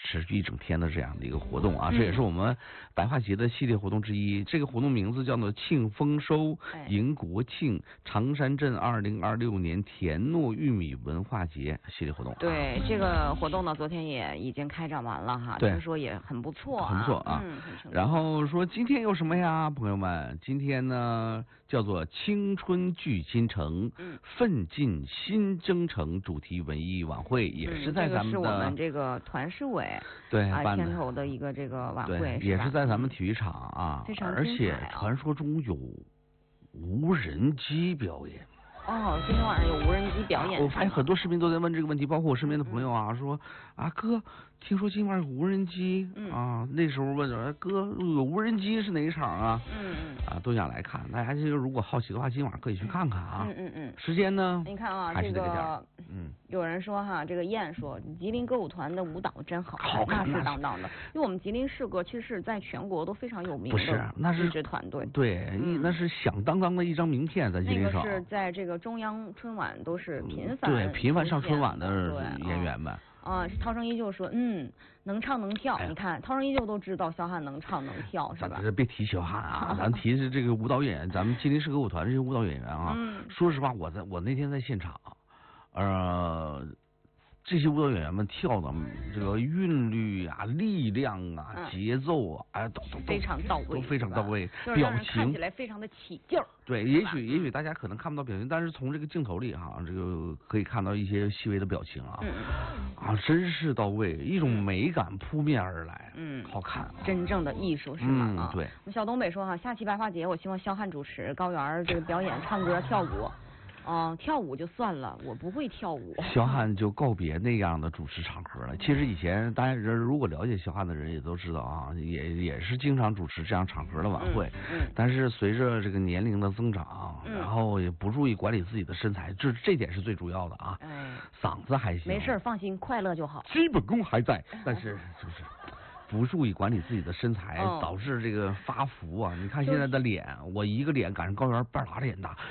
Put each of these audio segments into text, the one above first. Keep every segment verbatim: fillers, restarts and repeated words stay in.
持续一整天的这样的一个活动啊， 嗯、 这也是我们白话节的系列活动之一。这个活动名字叫做庆丰收迎国庆长山镇二零二六年田糯玉米文化节系列活动、啊。 对，这个活动呢，昨天也已经开展完了哈，听说也很不错、啊， 很不错啊。 嗯， 然后说今天有什么呀，朋友们？今天呢叫做青春聚金城， 嗯， 奋进新征程主题文艺晚会，也是在咱们的、 嗯这个、是我们这个团市委对啊牵头的一个这个晚会， 也是在咱们体育场啊， 非常而且传说中有无人机表演。 哦，今天晚上有无人机表演。 我发现很多视频都在问这个问题，包括我身边的朋友啊，嗯、说啊哥，听说今晚有无人机、 嗯、 啊，那时候问着哥有无人机是哪一场啊？ 嗯嗯啊，都想来看。大家就如果好奇的话，今晚可以去看看啊。 嗯嗯嗯。 时间呢？ 你看啊， 还是这个嗯， 有人说哈，这个燕说吉林歌舞团的舞蹈真好看， 那是当当的。因为我们吉林市歌其实是在全国都非常有名的， 不是，那是一支团队， 对、嗯，那是响当当的一张名片在吉林省。 那个是在这个中央春晚都是频繁、 嗯、对频繁上春晚的演员们。 啊，涛声依旧说，嗯，能唱能跳。哎、你看，涛声依旧都知道肖汉能唱能跳，是吧？ 咱这别提肖汉啊，咱提的是这个舞蹈演员，咱们吉林市歌舞团这些舞蹈演员啊。 嗯、 说实话，我在我那天在现场，呃。这些舞蹈演员们跳的这个韵律啊、力量啊、嗯、节奏啊，哎，都都非常到位， 都非常到位， 表情看起来非常的起劲儿。 对，也许也许大家可能看不到表情，但是从这个镜头里哈、啊，这个可以看到一些细微的表情啊， 嗯、 啊，真是到位，一种美感扑面而来， 嗯， 好看、啊， 真正的艺术是吗？ 嗯，对。 小东北说哈，下期白话节我希望肖汉主持，高原这个表演唱歌跳舞。嗯，跳舞就算了，我不会跳舞。 肖汉就告别那样的主持场合了。其实以前大家人如果了解肖汉的人也都知道啊，也也是经常主持这样场合的晚会。 嗯。嗯但是随着这个年龄的增长， 嗯、 然后也不注意管理自己的身材，这这点是最主要的啊。 哎。 嗓子还行。 没事，放心，快乐就好。 基本功还在，但是就是不注意管理自己的身材， 哦、 导致这个发福啊！你看现在的脸，就是、我一个脸赶上高原半拉脸大。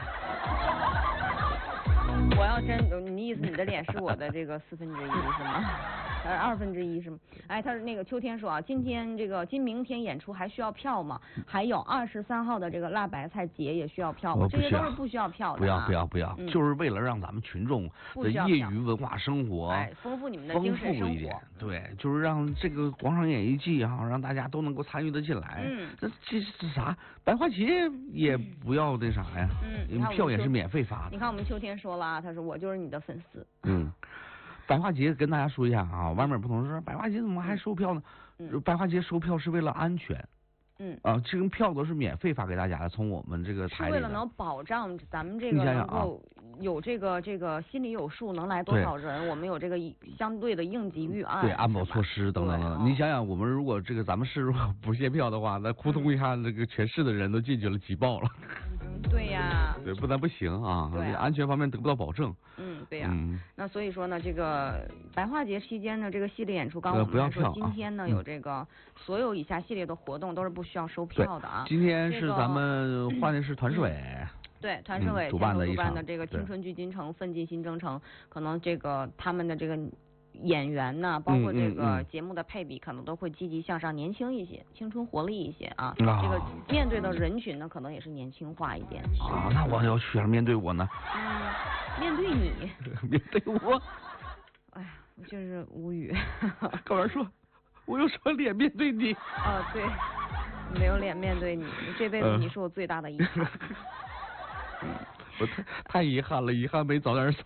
我要真，你意思你的脸是我的这个四分之一是吗？呃，二分之一是吗？哎，他是那个秋天说啊，今天这个今明天演出还需要票吗？还有二十三号的这个辣白菜节也需要票吗？这些都是不需要票的、啊。 不要不要不要、 嗯， 就是为了让咱们群众的业余文化生活哎丰富你们的精神生活一点，对，就是让这个广场演艺季哈、啊，让大家都能够参与得进来。 嗯， 这这这啥白花节也不要那啥呀？ 嗯， 因为票也是免费发的。 你看我们秋天说了啊，他说我就是你的粉丝。 嗯。白花节跟大家说一下啊，外面不同说白花节怎么还收票呢？ 嗯、 白花节收票是为了安全。 嗯啊，这个票都是免费发给大家的，从我们这个台里。 是为了能保障咱们这个能够有这个这个心里有数，能来多少人，我们有这个相对的应急预案。 对，安保措施等等等等。你想想，我们如果这个咱们市如果不限票的话，那扑通一下，这个全市的人都进去了，挤爆了。 对呀。 对，不但不行啊， 对安全方面得不到保证。 嗯，对呀。 嗯。 那所以说呢，这个白话节期间呢，这个系列演出，刚刚我们来说，今天呢有这个所有以下系列的活动都是不需要收票的啊。 今天是咱们换的是团市委。 对，团市委主办的主办的这个青春聚金城、奋进新征程，可能这个他们的这个演员呢，包括这个节目的配比，可能都会积极向上、年轻一些、青春活力一些啊。这个面对的人群呢，可能也是年轻化一点。 啊，那我要选面对我呢？ 嗯，面对你。 面对我。 哎呀，我真是无语。 高原说：“我有什么脸面对你？” 哦，对，没有脸面对你，这辈子你是我最大的遗憾。 我太太遗憾了，遗憾没早点走。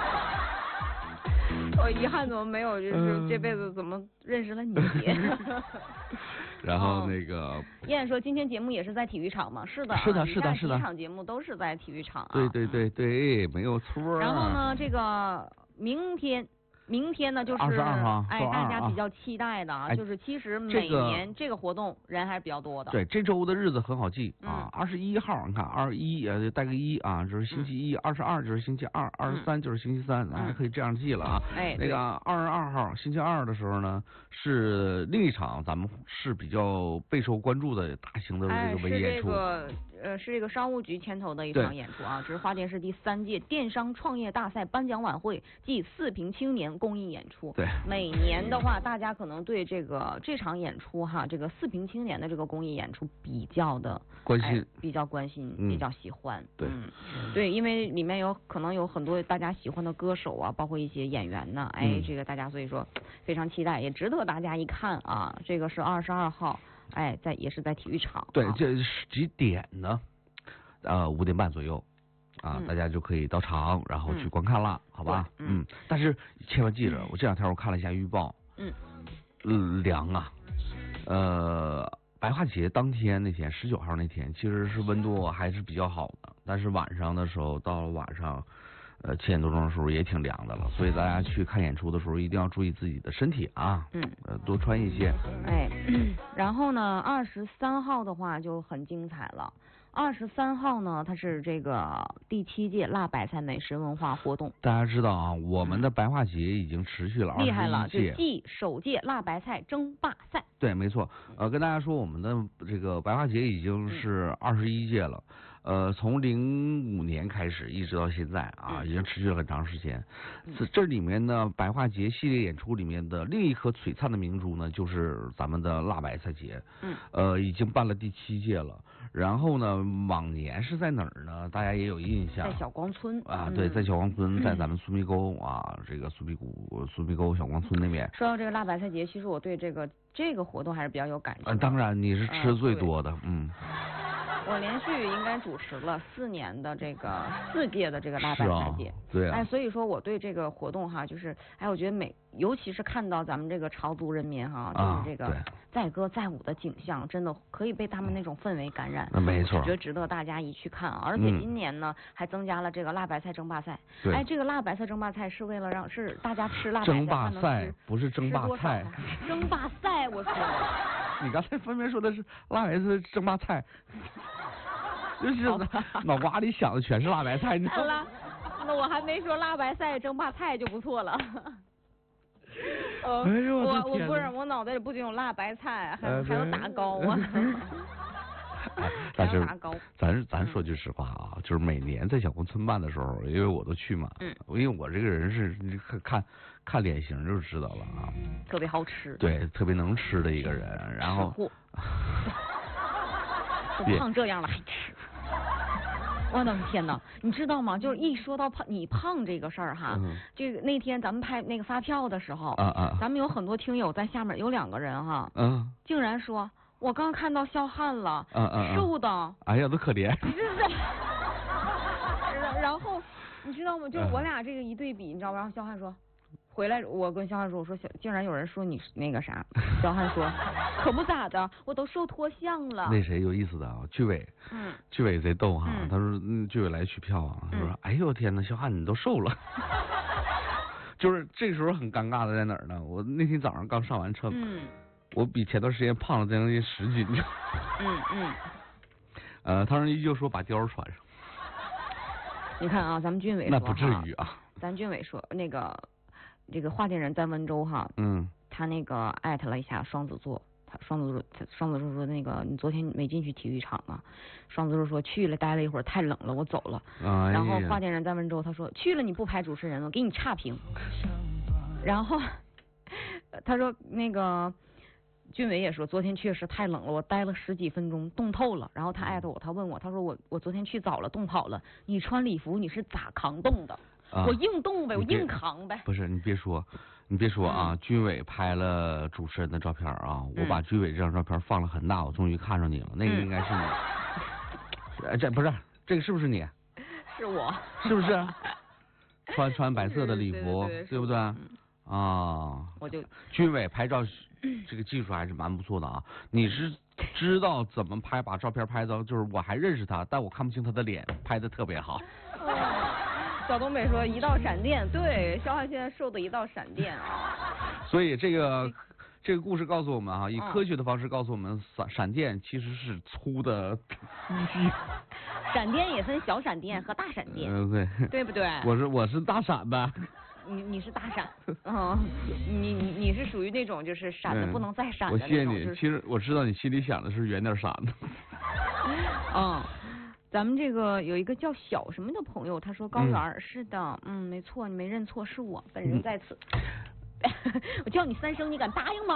我遗憾怎么没有，就是这辈子怎么认识了你？ 然后那个燕说，今天节目也是在体育场吗？是的， 是的，是的，是的， 几场节目都是在体育场、啊。 对对对对，没有错。 然后呢，这个明天。明天呢，就是二十二号， 哎，大家比较期待的啊， 哎、 就是其实每年这个活动人还是比较多的。 对，这周的日子很好记嗯、 啊，二十一号，你看二十一呃带个一啊，就是星期一；二十二就是星期二，二十三就是星期三，咱、嗯、还可以这样记了啊。 哎， 那个二十二号星期二的时候呢，是另一场咱们是比较备受关注的大型的这个文艺演出。 哎、是这个呃，是这个商务局牵头的一场演出啊，这是华电视第三届电商创业大赛颁奖晚会暨四平青年场公益演出。 对。 每年的话，大家可能对这个这场演出哈，这个四平青年的这个公益演出比较的关心， 哎、比较关心、 嗯， 比较喜欢。 对、 嗯，对，因为里面有可能有很多大家喜欢的歌手啊，包括一些演员呢，哎， 嗯、 这个大家所以说非常期待，也值得大家一看啊。这个是二十二号，哎，在也是在体育场。 对， 啊、 这是几点呢？呃，五点半左右。啊、嗯，大家就可以到场，然后去观看了，嗯、好吧？嗯，但是千万记着，我这两天我看了一下预报，嗯，呃，凉啊，呃，白化节当天那天十九号那天，其实是温度还是比较好的，但是晚上的时候到了晚上，呃，七点多钟的时候也挺凉的了，所以大家去看演出的时候一定要注意自己的身体啊，嗯，呃，多穿一些。 哎，嗯、然后呢，二十三号的话就很精彩了。二十三号呢，它是这个第七届辣白菜美食文化活动。 大家知道啊，我们的白化节已经持续了二十一届， 厉害了，就继首届辣白菜争霸赛。 对，没错。呃，跟大家说，我们的这个白化节已经是二十一届了。呃，从零五年开始一直到现在啊，已经持续了很长时间。这这里面呢，白化节系列演出里面的另一颗璀璨的明珠呢，就是咱们的辣白菜节。嗯。呃，已经办了第七届了。然后呢，往年是在哪儿呢？大家也有印象。 在小光村。 啊，对，在小光村，在咱们苏密沟啊，这个苏密谷、苏密沟小光村那边。 说到这个辣白菜节，其实我对这个这个活动还是比较有感情。 嗯，当然你是吃最多的，嗯。 我连续应该主持了四年的这个四届的这个辣白菜节， 对啊， 哎，所以说我对这个活动哈，就是哎，我觉得每尤其是看到咱们这个潮族人民哈，就是这个载歌载舞的景象，真的可以被他们那种氛围感染， 没错， 我觉得值得大家一去看啊。而且今年呢，还增加了这个辣白菜争霸赛，哎，这个辣白菜争霸赛是为了让是大家吃辣白菜， 争霸赛不是争霸菜， 争霸赛，我说， 你刚才分别说的是辣白菜争霸菜。就是脑瓜里想的全是辣白菜，你知道吗？ 那我还没说辣白菜争霸菜就不错了。 呃、哎呦我我不是我脑袋里不仅有辣白菜，还、呃、还有打糕啊。 但是咱咱说句实话啊，嗯、就是每年在小光村办的时候，因为我都去嘛，嗯，因为我这个人是你看看看脸型就知道了啊， 特别好吃， 对，特别能吃的一个人，然后。 都胖这样了还吃，我的天哪！你知道吗？就是一说到胖，你胖这个事儿哈，嗯、这个那天咱们拍那个发票的时候，啊啊，咱们有很多听友在下面，有两个人哈，嗯，竟然说我刚看到肖汉了，嗯嗯，瘦的， 哎呀，都可怜， 你这是，然后你知道吗？就是我俩这个一对比，你知道吗？然后肖汉说。回来，我跟肖汉说，我说小，竟然有人说你那个啥，肖汉说，可不咋的，我都瘦脱相了。 那谁有意思的啊？居伟，嗯，居伟贼逗哈，嗯、他说，嗯，居伟来取票啊，他说，嗯、哎呦天哪，肖汉你都瘦了，就是这时候很尴尬的在哪儿呢？我那天早上刚上完称，嗯，我比前段时间胖了将近十斤，嗯嗯，呃，他说依旧说把貂穿上， 你看啊，咱们军委那不至于啊， 咱军委说那个。这个华健人在温州哈，嗯，他那个艾特了一下双子座，他双子座，双子座说那个你昨天没进去体育场啊？双子座说去了，待了一会儿太冷了，我走了。哎、然后华健人在温州，他说去了你不拍主持人，我给你差评。然后他说那个军委也说昨天确实太冷了，我待了十几分钟，冻透了。然后他艾特我，他问我，他说我我昨天去早了，冻跑了。你穿礼服你是咋扛冻的？啊、我硬冻呗，我硬扛呗。 不是你别说，你别说啊，嗯、军委拍了主持人的照片啊，嗯、我把军委这张照片放了很大，我终于看上你了，那个应该是你。嗯、这不是这个是不是你？ 是我。 是不是？穿穿白色的礼服， 对, 对, 对, 对不对？嗯、啊。 我就军委拍照这个技术还是蛮不错的啊，你是知道怎么拍，把照片拍到，就是我还认识他，但我看不清他的脸，拍的特别好。 小东北说一道闪电，对，肖汉现在瘦的一道闪电啊。 所以这个这个故事告诉我们啊，以科学的方式告诉我们，闪闪电其实是粗的机器。 闪电也分小闪电和大闪电， 嗯、呃，对， 对不对？ 我是我是大闪呗。 你你是大闪，嗯，你你你是属于那种就是闪的不能再闪的那种。 我谢谢你， 就是、 其实我知道你心里想的是远点闪的。 嗯。 咱们这个有一个叫小什么的朋友，他说高原、嗯、是的，嗯，没错，你没认错，是我本人在此。嗯、我叫你三声，你敢答应吗？